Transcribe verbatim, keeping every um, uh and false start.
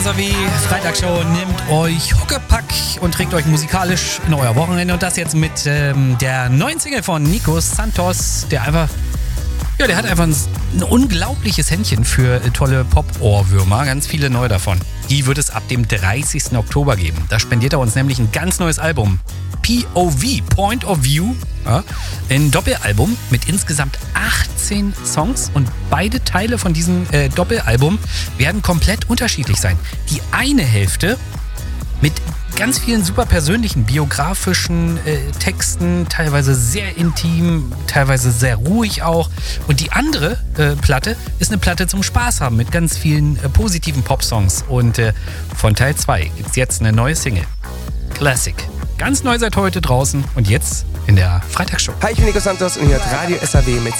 Wie Freitagshow nimmt euch Huckepack und trägt euch musikalisch in euer Wochenende. Und das jetzt mit ähm, der neuen Single von Nico Santos, der einfach, ja, der hat einfach ein, ein unglaubliches Händchen für tolle Pop-Ohrwürmer. Ganz viele neu davon. Die wird es ab dem dreißigsten Oktober geben. Da spendiert er uns nämlich ein ganz neues Album. P O V, Point of View. Ja, ein Doppelalbum mit insgesamt achtzehn Songs und beide Teile von diesem äh, Doppelalbum werden komplett unterschiedlich sein. Die eine Hälfte mit ganz vielen super persönlichen, biografischen äh, Texten, teilweise sehr intim, teilweise sehr ruhig auch. Und die andere äh, Platte ist eine Platte zum Spaß haben mit ganz vielen äh, positiven Popsongs. Und äh, von Teil zwei gibt es jetzt eine neue Single. Classic. Ganz neu seit heute draußen und jetzt in der Freitagsshow. Hi, ich bin Nico Santos und hier hat Radio S A W mit